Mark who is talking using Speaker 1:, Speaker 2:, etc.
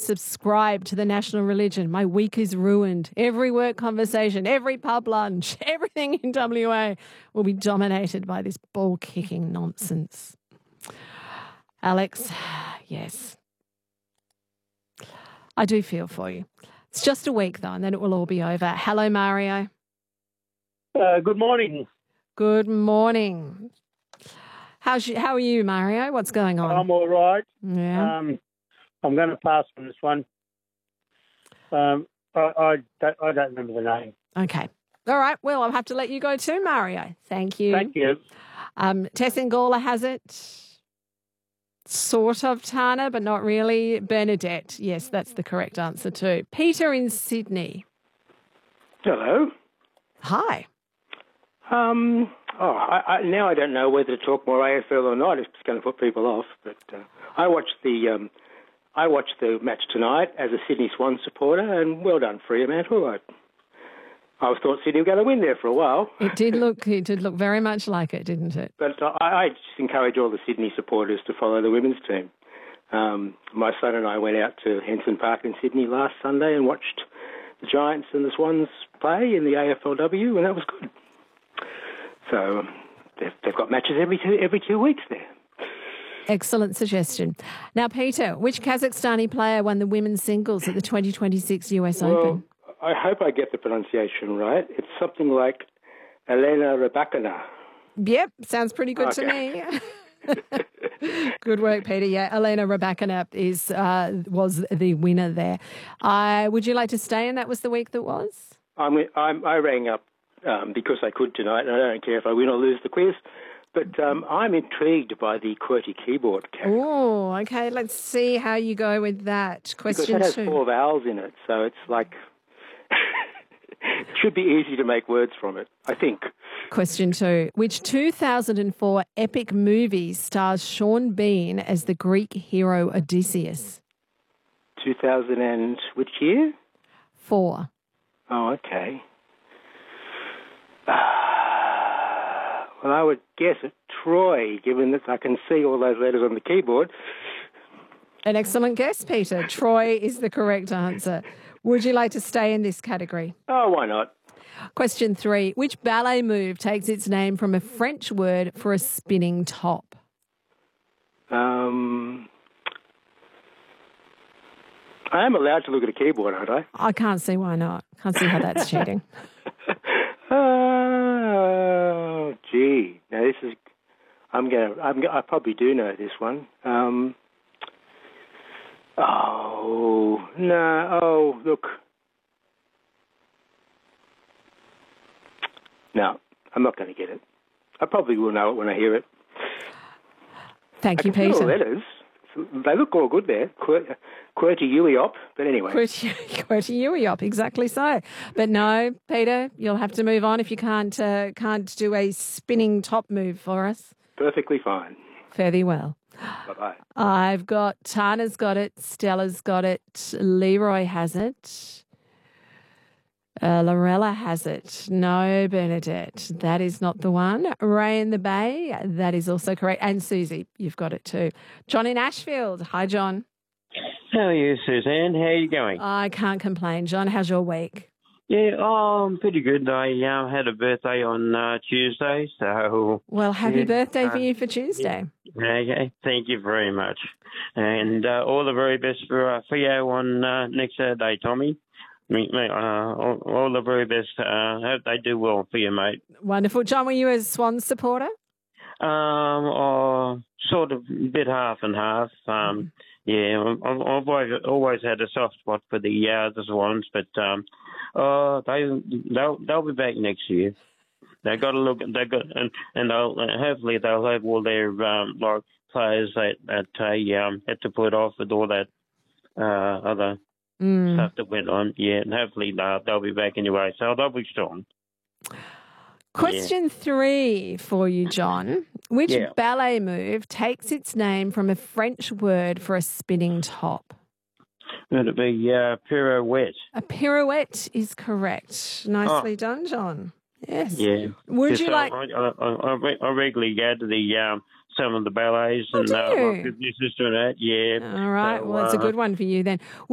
Speaker 1: subscribe to the national religion, my week is ruined. Every work conversation, every pub lunch, everything in WA will be dominated by this ball-kicking nonsense. Alex, yes, I do feel for you. It's just a week, though, and then it will all be over. Hello, Mario.
Speaker 2: Good morning.
Speaker 1: Good morning. How are you, Mario? What's going on?
Speaker 2: I'm all right.
Speaker 1: Yeah.
Speaker 2: I'm going to pass on this one. I don't remember the name.
Speaker 1: Okay. All right. Well, I'll have to let you go too, Mario. Thank you.
Speaker 2: Thank you.
Speaker 1: Tessingala has it. Sort of, Tana, but not really. Bernadette. Yes, that's the correct answer too. Peter in Sydney.
Speaker 3: Hello.
Speaker 1: Hi.
Speaker 3: Now I don't know whether to talk more AFL or not. It's going to put people off. But I watched the match tonight as a Sydney Swans supporter, and well done, Fremantle. I thought Sydney were going to win there for a while.
Speaker 1: It did look very much like it, didn't it?
Speaker 3: But I just encourage all the Sydney supporters to follow the women's team. My son and I went out to Henson Park in Sydney last Sunday and watched the Giants and the Swans play in the AFLW, and that was good. So they've got matches every 2 weeks there.
Speaker 1: Excellent suggestion. Now, Peter, which Kazakhstani player won the women's singles at the 2026 US Open?
Speaker 3: I hope I get the pronunciation right. It's something like Elena Rybakina.
Speaker 1: Yep, sounds pretty good to me. Good work, Peter. Yeah, Elena Rybakina was the winner there. Would you like to stay? And that was the week that was?
Speaker 3: I rang up because I could tonight, and I don't care if I win or lose the quiz. But I'm intrigued by the QWERTY keyboard category.
Speaker 1: Oh, okay. Let's see how you go with that. Question
Speaker 3: because it has
Speaker 1: 2.
Speaker 3: 4 vowels in it, so it's like it should be easy to make words from it, I think.
Speaker 1: Question 2. Which 2004 epic movie stars Sean Bean as the Greek hero Odysseus?
Speaker 3: 2000 and which year?
Speaker 1: 4.
Speaker 3: Oh, okay. Well, I would guess at Troy, given that I can see all those letters on the keyboard.
Speaker 1: An excellent guess, Peter. Troy is the correct answer. Would you like to stay in this category?
Speaker 3: Oh, why not?
Speaker 1: Question 3. Which ballet move takes its name from a French word for a spinning top?
Speaker 3: I am allowed to look at a keyboard, aren't I?
Speaker 1: I can't see why not. Can't see how that's cheating.
Speaker 3: Oh, gee. Now this is. I probably do know this one. Oh no! Oh look. No, I'm not going to get it. I probably will know it when I hear it.
Speaker 1: Thank you, Peter.
Speaker 3: I can see all letters. They look all good there. QWERTY UEOP, but anyway.
Speaker 1: QWERTY UEOP, exactly so. But no, Peter, you'll have to move on if you can't do a spinning top move for us.
Speaker 3: Perfectly fine.
Speaker 1: Fare thee well.
Speaker 3: Bye-bye.
Speaker 1: I've got Tana's got it, Stella's got it, Leroy has it, Lorella has it. No, Bernadette, that is not the one. Ray in the Bay, that is also correct. And Susie, you've got it too. John in Ashfield. Hi, John.
Speaker 4: How are you, Suzanne? How are you going?
Speaker 1: I can't complain. John, how's your week?
Speaker 4: Yeah, I'm pretty good. I had a birthday on Tuesday, so...
Speaker 1: Well, happy birthday for you for Tuesday.
Speaker 4: Yeah, okay, thank you very much. And all the very best for Theo on next Saturday, Tommy. All the very best. Hope they do well for you, mate.
Speaker 1: Wonderful. John, were you a Swans supporter?
Speaker 4: Sort of a bit half and half. Yeah, I've always had a soft spot for the Swans, but they'll be back next year. They've got to look. And hopefully they'll have all their players that had to put off with all that other stuff that went on. Yeah, and hopefully they'll be back anyway. So they'll be strong.
Speaker 1: Question 3 for you, John. Which ballet move takes its name from a French word for a spinning top?
Speaker 4: Would it be pirouette?
Speaker 1: A pirouette is correct. Nicely done, John. Yes.
Speaker 4: Yeah.
Speaker 1: Would you like...
Speaker 4: I regularly go to the some of the ballets and my sister's doing that. Yeah.
Speaker 1: All right. Well, it's a good one for you then.